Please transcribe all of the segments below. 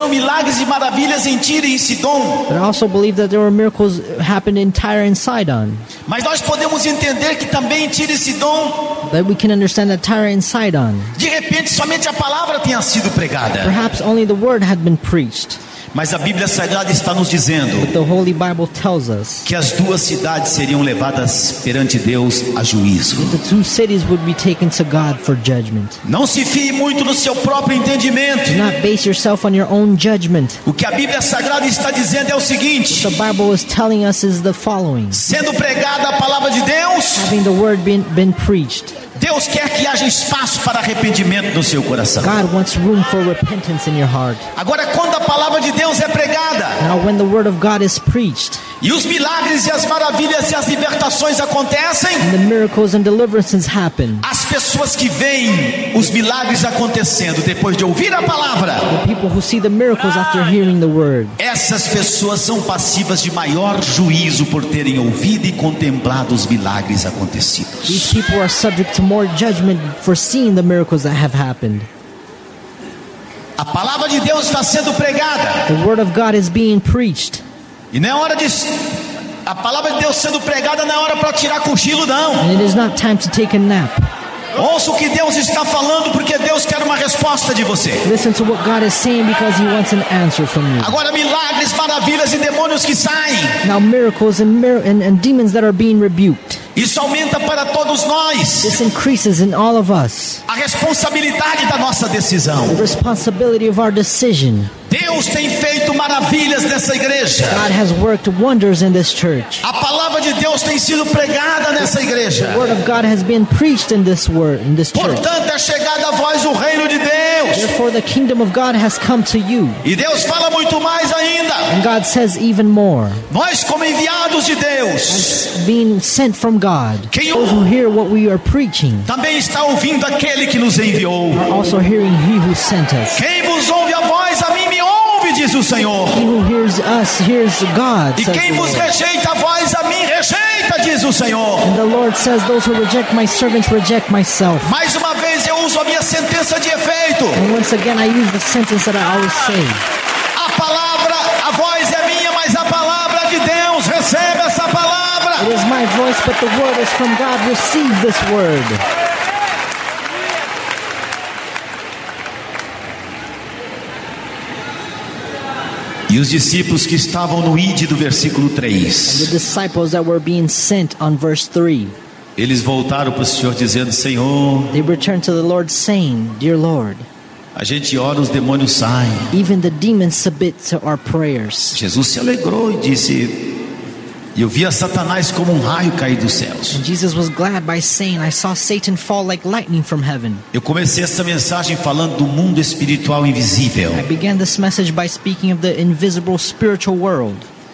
milagres e maravilhas em Tiro e em Sidom. But I also believe that there were miracles happened in Tyre and Sidon. Mas nós podemos entender que também em Tiro e Sidom, That we can understand that Tyre and Sidon, de repente somente a palavra tenha sido pregada. perhaps only the word had been preached. Mas a Bíblia Sagrada está nos dizendo But the Holy Bible tells us que as duas cidades seriam levadas perante Deus a juízo. the two cities would be taken to God for judgment. Não se fie muito no seu próprio entendimento. Do not base yourself on your own judgment. O que a Bíblia Sagrada está dizendo é o seguinte: The Bible is telling us is the following. sendo pregada a palavra de Deus, Having the word been preached, Deus quer que haja espaço para arrependimento no seu coração. God wants room for repentance in your heart. Agora, quando a palavra de Deus é pregada, Now when the word of God is preached, e os milagres e as maravilhas e as libertações acontecem, and the miracles and deliverances happen, as pessoas que veem os milagres acontecendo depois de ouvir a palavra, the people who see the miracles after hearing the word, essas pessoas são passivas de maior juízo por terem ouvido e contemplado os milagres acontecidos. these people are subject to more judgment for seeing the miracles that have happened. A palavra de Deus está sendo pregada, The word of God is being preached, e não é hora de... A palavra de Deus sendo pregada não é hora para tirar cochilo, não. and it is not time to take a nap. Ouça o que Deus está falando, porque Deus quer uma resposta de você. Listen to what God is saying because He wants an answer from you. Agora, milagres, maravilhas e demônios que saem, Now miracles and demons that are being rebuked. isso aumenta para todos nós This increases in all of us a responsabilidade da nossa decisão. the responsibility of our decision. Deus tem feito maravilhas nessa igreja. God has worked wonders in this church. A palavra de Deus tem sido pregada nessa igreja. The word of God has been preached in this church. Portanto, é chegada a voz do reino de Deus. Therefore the kingdom of God has come to you. E Deus fala muito mais ainda. And God says even more. Nós, como enviados de Deus, Being sent from God. Quem Those who hear what we are preaching também está ouvindo aquele que nos enviou. are also hearing He who sent us. Quem vos ouve a voz, a mim me ouve, diz o Senhor. He who hears us hears God, E says quem the vos Lord. rejeita a voz, a mim rejeita, diz o Senhor. And the Lord says, those who reject my servants reject myself. Mais uma vez eu uso a minha sentença de efeito. And once again I use the sentence that I always say. A palavra, a voz é minha, mas a palavra de Deus, recebe essa palavra. It is my voice, but the word is from God. Receive this word. E os discípulos que estavam no ide do versículo The 3, disciples that were being sent on verse 3, eles voltaram para o Senhor dizendo: Senhor, they returned to the Lord saying, Dear Lord, a gente ora, os demônios saem. even the demons submit to our prayers. Jesus se alegrou e disse: e eu via Satanás como um raio cair dos céus. And Jesus was glad by saying, I saw Satan fall like lightning from heaven. Eu comecei essa mensagem falando do mundo espiritual invisível. I began this message by speaking of the invisible spiritual world.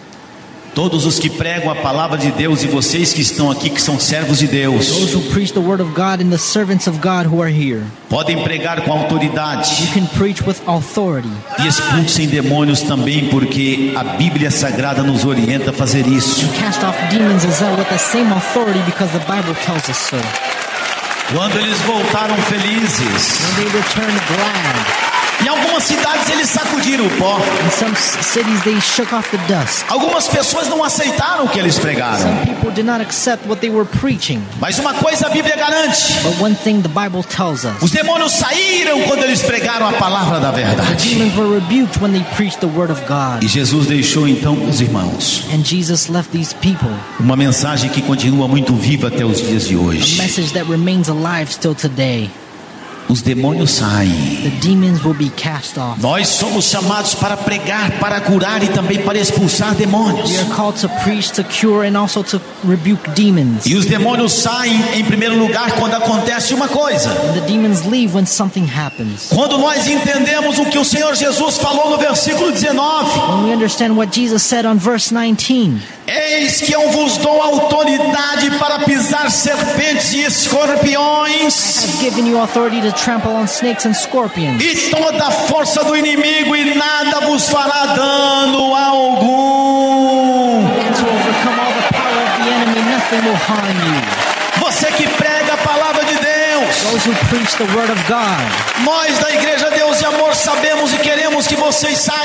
Todos os que pregam a palavra de Deus e vocês que estão aqui, que são servos de Deus, Those who preach the word of God and the servants of God who are here. podem pregar com You autoridade can preach with authority. e expulsem demônios também, porque a Bíblia Sagrada nos orienta a fazer isso. Cast off demons as well with the same authority because the Bible tells us so. Quando eles voltaram felizes, When they returned glad. em algumas cidades eles sacudiram o pó. In some cities they shook off the dust. Algumas pessoas não aceitaram o que eles pregaram. Some people did not accept what they were preaching. Mas uma coisa a Bíblia garante: But one thing the Bible tells us. os demônios saíram quando eles pregaram a palavra da verdade. Demons were rebuked when they preached the word of God. E Jesus deixou então, meus irmãos, And Jesus left these people uma mensagem que continua muito viva até os dias de a hoje. message that remains alive still today. Os demônios saem. The demons will be cast off. Nós somos chamados para pregar, para curar e também para expulsar demônios. We are called to preach, to cure, and also to rebuke demons. E os demônios saem em primeiro lugar quando acontece uma coisa. And the demons leave when something happens. Quando nós entendemos o que o Senhor Jesus falou no versículo 19. When we understand what Jesus said on verse 19. Eis que eu vos dou autoridade para pisar serpentes e escorpiões. I've given you authority to trample on snakes and scorpions. E toda a força do inimigo, e nada vos fará dano algum. And to overcome all the power of the enemy, nothing will harm you. Você que prega a palavra de Deus, Those who preach the word of God. nós da Igreja Deus e Amor sabemos e queremos que vocês saibam